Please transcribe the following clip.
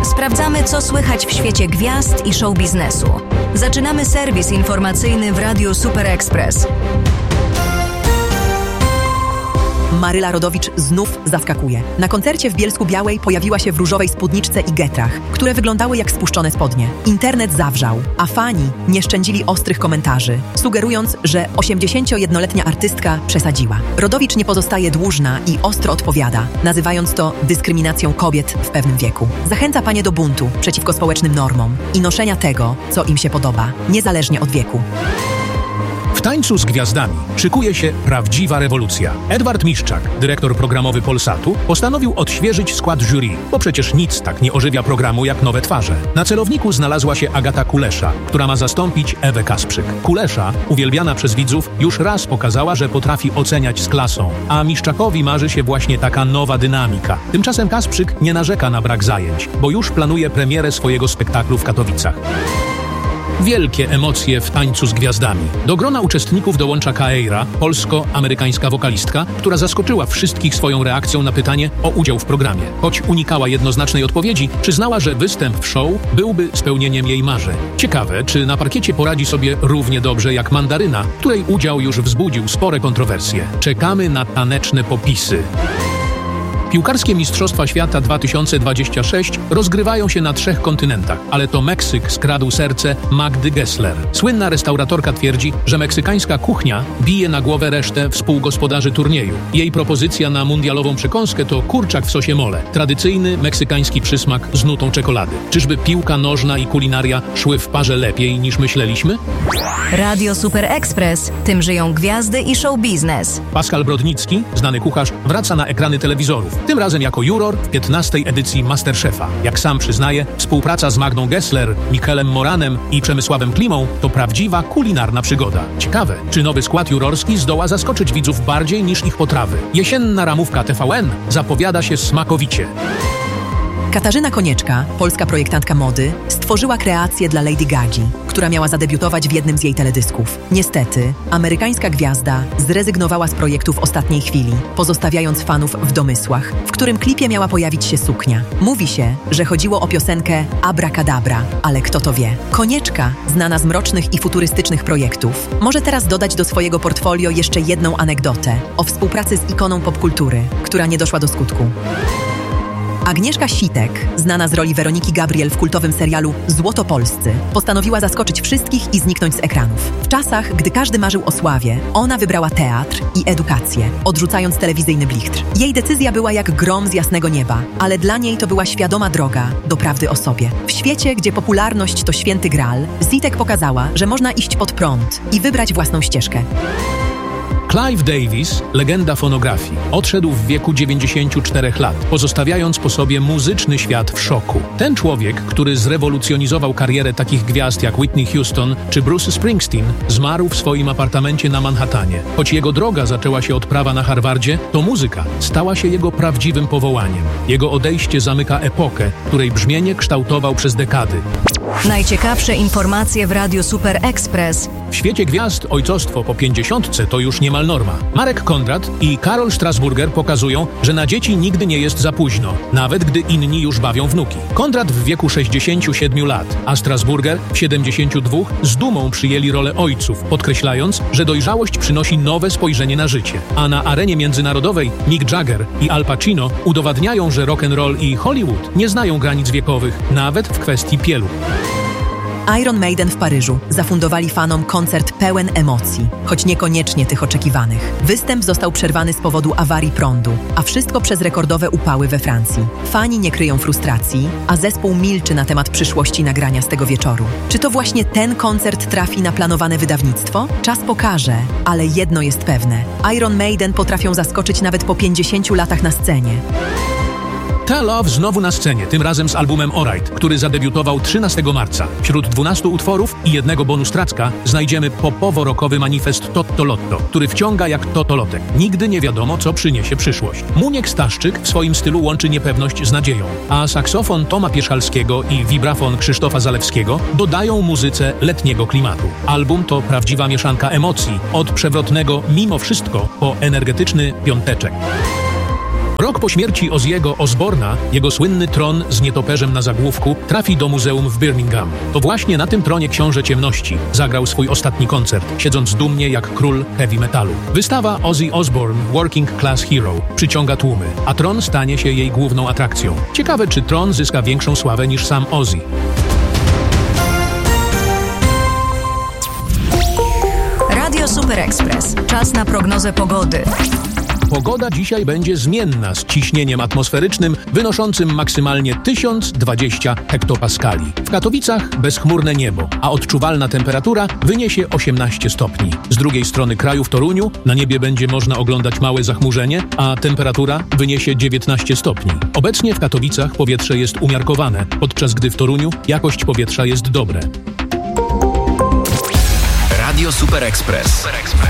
Sprawdzamy, co słychać w świecie gwiazd i show biznesu. Zaczynamy serwis informacyjny w Radiu Super Express. Maryla Rodowicz znów zaskakuje. Na koncercie w Bielsku-Białej pojawiła się w różowej spódniczce i getrach, które wyglądały jak spuszczone spodnie. Internet zawrzał, a fani nie szczędzili ostrych komentarzy, sugerując, że 81-letnia artystka przesadziła. Rodowicz nie pozostaje dłużna i ostro odpowiada, nazywając to dyskryminacją kobiet w pewnym wieku. Zachęca panie do buntu przeciwko społecznym normom i noszenia tego, co im się podoba, niezależnie od wieku. W tańcu z gwiazdami szykuje się prawdziwa rewolucja. Edward Miszczak, dyrektor programowy Polsatu, postanowił odświeżyć skład jury, bo przecież nic tak nie ożywia programu jak nowe twarze. Na celowniku znalazła się Agata Kulesza, która ma zastąpić Ewę Kasprzyk. Kulesza, uwielbiana przez widzów, już raz pokazała, że potrafi oceniać z klasą, a Miszczakowi marzy się właśnie taka nowa dynamika. Tymczasem Kasprzyk nie narzeka na brak zajęć, bo już planuje premierę swojego spektaklu w Katowicach. Wielkie emocje w tańcu z gwiazdami. Do grona uczestników dołącza Kaeira, polsko-amerykańska wokalistka, która zaskoczyła wszystkich swoją reakcją na pytanie o udział w programie. Choć unikała jednoznacznej odpowiedzi, przyznała, że występ w show byłby spełnieniem jej marzeń. Ciekawe, czy na parkiecie poradzi sobie równie dobrze jak Mandaryna, której udział już wzbudził spore kontrowersje. Czekamy na taneczne popisy. Piłkarskie Mistrzostwa Świata 2026 rozgrywają się na 3 kontynentach, ale to Meksyk skradł serce Magdy Gessler. Słynna restauratorka twierdzi, że meksykańska kuchnia bije na głowę resztę współgospodarzy turnieju. Jej propozycja na mundialową przekąskę to kurczak w sosie mole, tradycyjny meksykański przysmak z nutą czekolady. Czyżby piłka nożna i kulinaria szły w parze lepiej niż myśleliśmy? Radio Super Express. Tym żyją gwiazdy i show biznes. Pascal Brodnicki, znany kucharz, wraca na ekrany telewizorów. Tym razem jako juror w 15. edycji Masterchefa. Jak sam przyznaje, współpraca z Magdą Gessler, Michelem Moranem i Przemysławem Klimą to prawdziwa kulinarna przygoda. Ciekawe, czy nowy skład jurorski zdoła zaskoczyć widzów bardziej niż ich potrawy. Jesienna ramówka TVN zapowiada się smakowicie. Katarzyna Konieczka, polska projektantka mody, stworzyła kreację dla Lady Gagi, która miała zadebiutować w jednym z jej teledysków. Niestety, amerykańska gwiazda zrezygnowała z projektu w ostatniej chwili, pozostawiając fanów w domysłach, w którym klipie miała pojawić się suknia. Mówi się, że chodziło o piosenkę Abracadabra, ale kto to wie? Konieczka, znana z mrocznych i futurystycznych projektów, może teraz dodać do swojego portfolio jeszcze jedną anegdotę o współpracy z ikoną popkultury, która nie doszła do skutku. Agnieszka Sitek, znana z roli Weroniki Gabriel w kultowym serialu Złotopolscy, postanowiła zaskoczyć wszystkich i zniknąć z ekranów. W czasach, gdy każdy marzył o sławie, ona wybrała teatr i edukację, odrzucając telewizyjny blichtr. Jej decyzja była jak grom z jasnego nieba, ale dla niej to była świadoma droga do prawdy o sobie. W świecie, gdzie popularność to święty gral, Sitek pokazała, że można iść pod prąd i wybrać własną ścieżkę. Clive Davis, legenda fonografii, odszedł w wieku 94 lat, pozostawiając po sobie muzyczny świat w szoku. Ten człowiek, który zrewolucjonizował karierę takich gwiazd jak Whitney Houston czy Bruce Springsteen, zmarł w swoim apartamencie na Manhattanie. Choć jego droga zaczęła się od prawa na Harvardzie, to muzyka stała się jego prawdziwym powołaniem. Jego odejście zamyka epokę, której brzmienie kształtował przez dekady. Najciekawsze informacje w Radiu Super Express. W świecie gwiazd ojcostwo po 50 to już niemal norma. Marek Kondrat i Karol Strasburger pokazują, że na dzieci nigdy nie jest za późno, nawet gdy inni już bawią wnuki. Kondrat w wieku 67 lat, a Strasburger w 72 z dumą przyjęli rolę ojców, podkreślając, że dojrzałość przynosi nowe spojrzenie na życie. A na arenie międzynarodowej Mick Jagger i Al Pacino udowadniają, że rock'n'roll i Hollywood nie znają granic wiekowych, nawet w kwestii pieluch. Iron Maiden w Paryżu zafundowali fanom koncert pełen emocji, choć niekoniecznie tych oczekiwanych. Występ został przerwany z powodu awarii prądu, a wszystko przez rekordowe upały we Francji. Fani nie kryją frustracji, a zespół milczy na temat przyszłości nagrania z tego wieczoru. Czy to właśnie ten koncert trafi na planowane wydawnictwo? Czas pokaże, ale jedno jest pewne. Iron Maiden potrafią zaskoczyć nawet po 50 latach na scenie. Ta Love znowu na scenie, tym razem z albumem Alright, który zadebiutował 13 marca. Wśród 12 utworów i jednego bonus tracka znajdziemy popowo-rockowy manifest Totto Lotto, który wciąga jak totolotek. Nigdy nie wiadomo, co przyniesie przyszłość. Muniek Staszczyk w swoim stylu łączy niepewność z nadzieją, a saksofon Toma Pierzchalskiego i wibrafon Krzysztofa Zalewskiego dodają muzyce letniego klimatu. Album to prawdziwa mieszanka emocji, od przewrotnego mimo wszystko po energetyczny piąteczek. Rok po śmierci Ozzy'ego Osbourna jego słynny tron z nietoperzem na zagłówku trafi do muzeum w Birmingham. To właśnie na tym tronie Książę Ciemności zagrał swój ostatni koncert, siedząc dumnie jak król heavy metalu. Wystawa Ozzy Osbourne Working Class Hero przyciąga tłumy, a tron stanie się jej główną atrakcją. Ciekawe, czy tron zyska większą sławę niż sam Ozzy. Radio Super Express. Czas na prognozę pogody. Pogoda dzisiaj będzie zmienna z ciśnieniem atmosferycznym wynoszącym maksymalnie 1020 hektopaskali. W Katowicach bezchmurne niebo, a odczuwalna temperatura wyniesie 18 stopni. Z drugiej strony kraju w Toruniu na niebie będzie można oglądać małe zachmurzenie, a temperatura wyniesie 19 stopni. Obecnie w Katowicach powietrze jest umiarkowane, podczas gdy w Toruniu jakość powietrza jest dobre. Radio Super Express.